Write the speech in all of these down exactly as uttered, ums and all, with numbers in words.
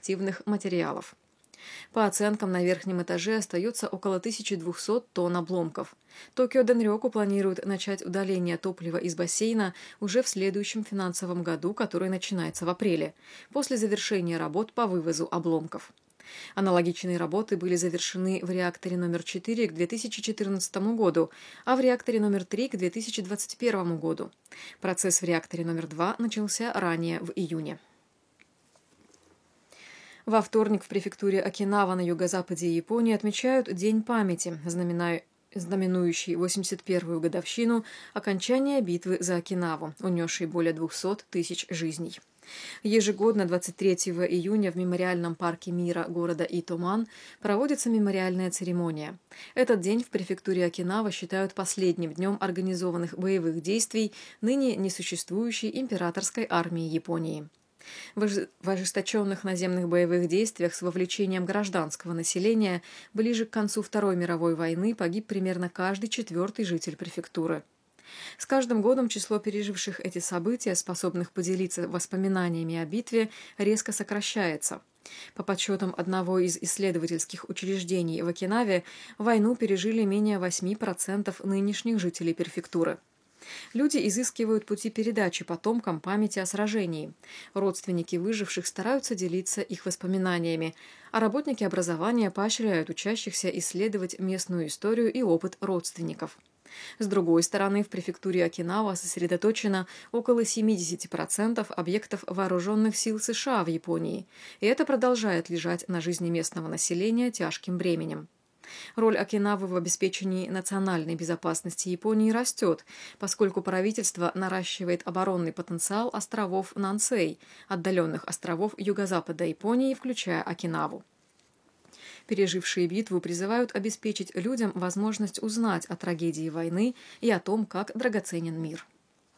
радиоактивных материалов. По оценкам, на верхнем этаже остается около тысячи двухсот тонн обломков. Токио Денрёку планирует начать удаление топлива из бассейна уже в следующем финансовом году, который начинается в апреле, после завершения работ по вывозу обломков. Аналогичные работы были завершены в реакторе номер четыре к две тысячи четырнадцатому году, а в реакторе номер три к две тысячи двадцать первому году. Процесс в реакторе номер два начался ранее, в июне. Во вторник в префектуре Окинава на юго-западе Японии отмечают День памяти, знаменующий восемьдесят первую годовщину окончания битвы за Окинаву, унесшей более двухсот тысяч жизней. Ежегодно двадцать третьего июня в мемориальном парке мира города Итоман проводится мемориальная церемония. Этот день в префектуре Окинава считают последним днем организованных боевых действий ныне несуществующей императорской армии Японии. В ожесточенных наземных боевых действиях с вовлечением гражданского населения ближе к концу Второй мировой войны погиб примерно каждый четвертый житель префектуры. С каждым годом число переживших эти события, способных поделиться воспоминаниями о битве, резко сокращается. По подсчетам одного из исследовательских учреждений в Окинаве, войну пережили менее восьми процентов нынешних жителей префектуры. Люди изыскивают пути передачи потомкам памяти о сражении. Родственники выживших стараются делиться их воспоминаниями, а работники образования поощряют учащихся исследовать местную историю и опыт родственников. С другой стороны, в префектуре Окинава сосредоточено около семидесяти процентов объектов вооруженных сил США в Японии, и это продолжает лежать на жизни местного населения тяжким бременем. Роль Окинавы в обеспечении национальной безопасности Японии растет, поскольку правительство наращивает оборонный потенциал островов Нансей, отдаленных островов юго-запада Японии, включая Окинаву. Пережившие битву призывают обеспечить людям возможность узнать о трагедии войны и о том, как драгоценен мир.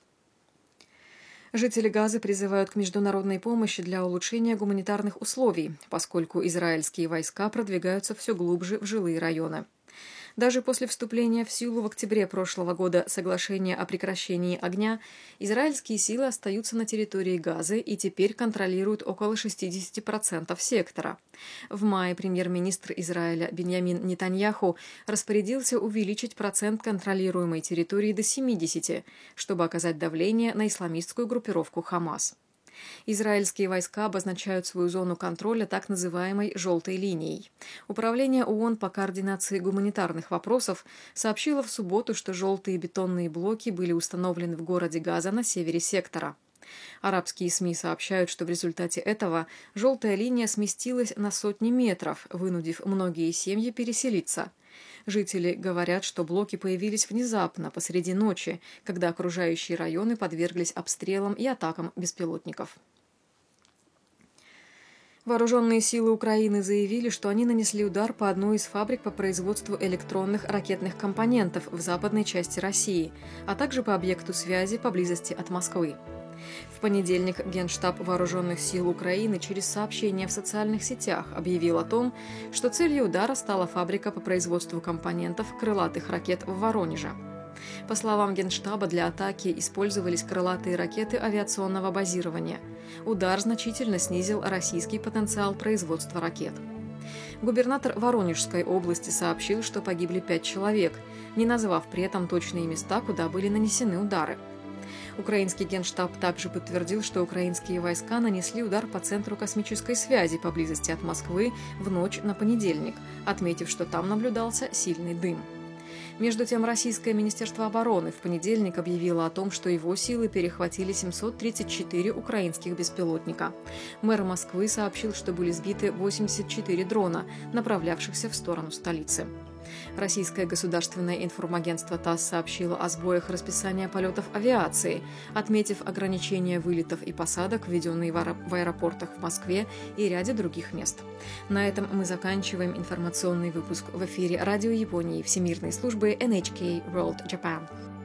Жители Газы призывают к международной помощи для улучшения гуманитарных условий, поскольку израильские войска продвигаются все глубже в жилые районы. Даже после вступления в силу в октябре прошлого года соглашения о прекращении огня, израильские силы остаются на территории Газы и теперь контролируют около шестидесяти процентов сектора. В мае премьер-министр Израиля Биньямин Нетаньяху распорядился увеличить процент контролируемой территории до семидесяти процентов, чтобы оказать давление на исламистскую группировку Хамас. Израильские войска обозначают свою зону контроля так называемой «желтой линией». Управление ООН по координации гуманитарных вопросов сообщило в субботу, что желтые бетонные блоки были установлены в городе Газа на севере сектора. Арабские СМИ сообщают, что в результате этого желтая линия сместилась на сотни метров, вынудив многие семьи переселиться. Жители говорят, что блоки появились внезапно, посреди ночи, когда окружающие районы подверглись обстрелам и атакам беспилотников. Вооруженные силы Украины заявили, что они нанесли удар по одной из фабрик по производству электронных ракетных компонентов в западной части России, а также по объекту связи поблизости от Москвы. В понедельник Генштаб Вооруженных сил Украины через сообщение в социальных сетях объявил о том, что целью удара стала фабрика по производству компонентов крылатых ракет в Воронеже. По словам Генштаба, для атаки использовались крылатые ракеты авиационного базирования. Удар значительно снизил российский потенциал производства ракет. Губернатор Воронежской области сообщил, что погибли пять человек, не назвав при этом точные места, куда были нанесены удары. Украинский генштаб также подтвердил, что украинские войска нанесли удар по центру космической связи поблизости от Москвы в ночь на понедельник, отметив, что там наблюдался сильный дым. Между тем, российское министерство обороны в понедельник объявило о том, что его силы перехватили семьсот тридцать четыре украинских беспилотника. Мэр Москвы сообщил, что были сбиты восемьдесят четыре дрона, направлявшихся в сторону столицы. Российское государственное информагентство ТАСС сообщило о сбоях расписания полетов авиации, отметив ограничения вылетов и посадок, введенные в аэропортах в Москве и ряде других мест. На этом мы заканчиваем информационный выпуск в эфире Радио Японии Всемирной службы эн эйч кей World Japan.